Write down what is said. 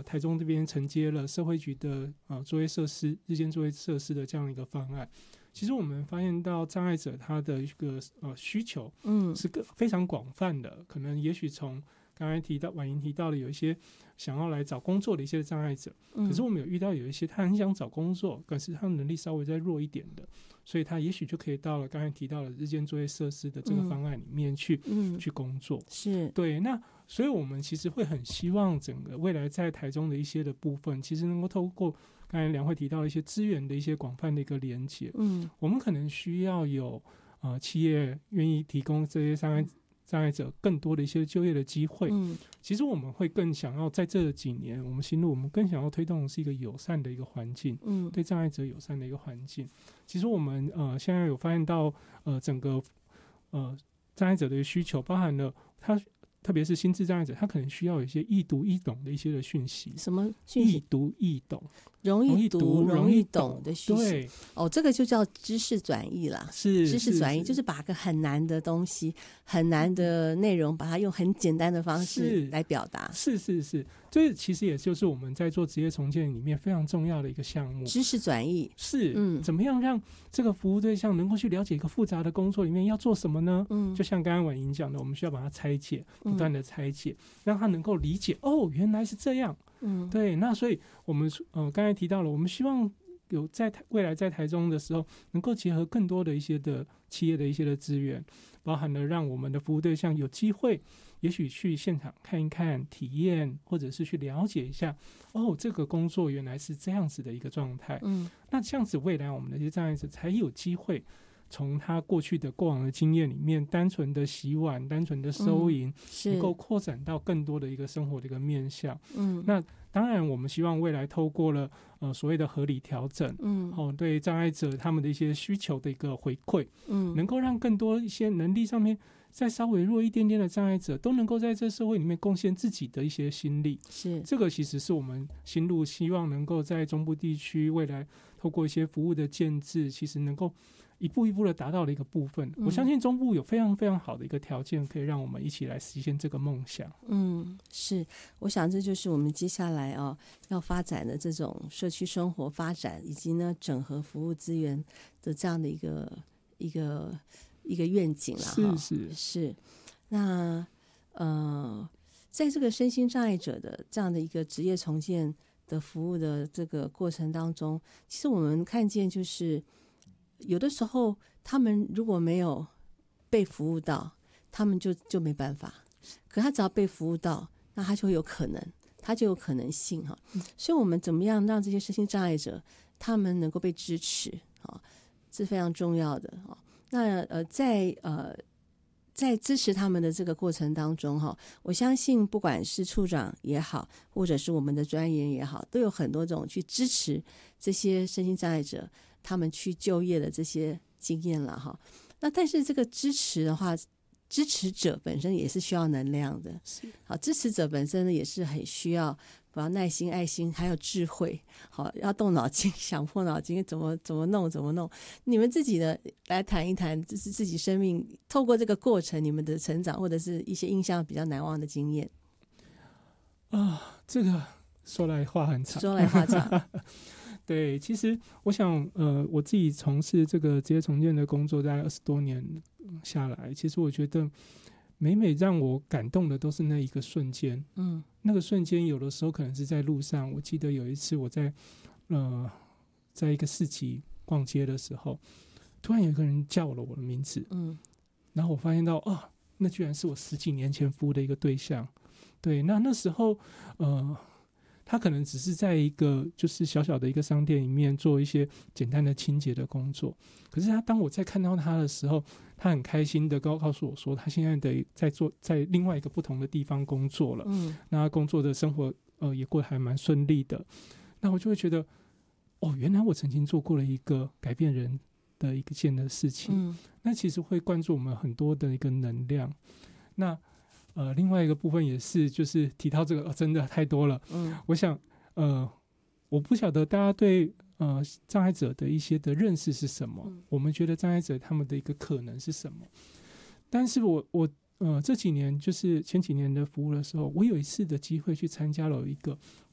台中这边承接了社会局的作业设施日间作业设施的这样一个方案。其实我们发现到障碍者他的一个需求是非常广泛的，可能也许从刚才婉莹提到的有一些想要来找工作的一些障碍者，可是我们有遇到有一些他很想找工作，可是他的能力稍微再弱一点的，所以他也许就可以到了刚才提到的日间作业设施的这个方案里面去工作。 是， 对，那所以我们其实会很希望整个未来在台中的一些的部分，其实能够透过刚才梁慧提到的一些资源的一些广泛的一个连结，我们可能需要有企业愿意提供这些障碍者更多的一些就业的机会。其实我们会更想要在这几年，我们新路我们更想要推动的是一个友善的一个环境，对障碍者友善的一个环境。其实我们现在有发现到整个障碍者的需求，包含了他特别是心智障碍者，他可能需要有一些易读易懂的一些的讯息。 什么讯息？ 易读易懂， 容易读容易懂的讯息。 对， 这个就叫知识转译啦。 是知识转译，就是把个很难的东西、很难的内容，把它用很简单的方式来表达。 是，这其实也就是我们在做职业重建里面非常重要的一个项目。 知识转译是，怎么样让这个服务对象能够去了解一个复杂的工作里面要做什么呢？就像刚刚婉莹讲的，我们需要把它拆解，不断的拆解，让他能够理解原来是这样。对，那所以我们刚才提到了，我们希望有在未来在台中的时候，能够结合更多的一些的企业的一些的资源，包含了让我们的服务对象有机会，也许去现场看一看、体验，或者是去了解一下，这个工作原来是这样子的一个状态。那这样子未来我们的这些障碍者才有机会从他过往的经验里面，单纯的洗碗、单纯的收银，能够扩展到更多的一个生活的一个面向。那当然我们希望未来透过了所谓的合理调整，对障碍者他们的一些需求的一个回馈，能够让更多一些能力上面再稍微弱一点点的障碍者都能够在这社会里面贡献自己的一些心力。 是， 这个其实是我们新路希望能够在中部地区未来透过一些服务的建制，其实能够一步一步的达到的一个部分。我相信中部有非常非常好的一个条件，可以让我们一起来实现这个梦想。 是，我想这就是我们接下来要发展的这种社区生活发展，以及呢整合服务资源的这样的一个愿景啦。是。那在这个身心障碍者的这样的一个职业重建的服务的这个过程当中，其实我们看见就是有的时候他们如果没有被服务到，他们就没办法，可他只要被服务到，那他就有可能，他就有可能性哈。所以我们怎么样让这些身心障碍者他们能够被支持是非常重要的。那在支持他们的这个过程当中我相信不管是处长也好，或者是我们的专员也好，都有很多种去支持这些身心障碍者他们去就业的这些经验了那但是这个支持的话，支持者本身也是需要能量的。支持者本身也是很需要耐心、爱心还有智慧，要动脑筋，想破脑筋怎么弄。你们自己的来谈一谈，就是自己生命透过这个过程，你们的成长或者是一些印象比较难忘的经验这个说来话很长。对，其实我想我自己从事这个职业重建的工作大概20多年下来，其实我觉得每让我感动的都是那一个瞬间。那个瞬间有的时候可能是在路上，我记得有一次我在一个市集逛街的时候，突然有一个人叫了我的名字，然后我发现到那居然是我10几年前服务的一个对象。对，那时候他可能只是在一个就是小小的一个商店里面做一些简单的清洁的工作，可是当我在看到他的时候，他很开心的告诉我说他现在在另外一个不同的地方工作了。那他工作的生活也过得还蛮顺利的。那我就会觉得原来我曾经做过了一个改变人的一件的事情。那其实会灌注我们很多的一个能量。那另外一个部分也是就是提到这个真的太多了。我想我不晓得大家对障碍者的一些的认识是什么，我们觉得障碍者他们的一个可能是什么。但是我这几年就是前几年的服务的时候，我有一次的机会去参加了一个